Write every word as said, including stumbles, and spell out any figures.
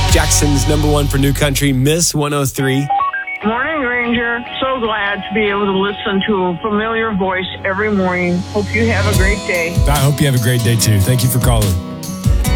Jackson's number one for new country, Miss one oh three. Morning, Ranger. So glad to be able to listen to a familiar voice every morning. Hope you have a great day. I hope you have a great day, too. Thank you for calling.